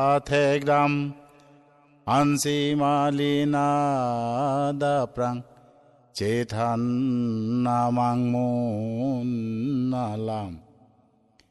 Athegram Ansi Malina Da Prang Chetan Namang Mon Nalam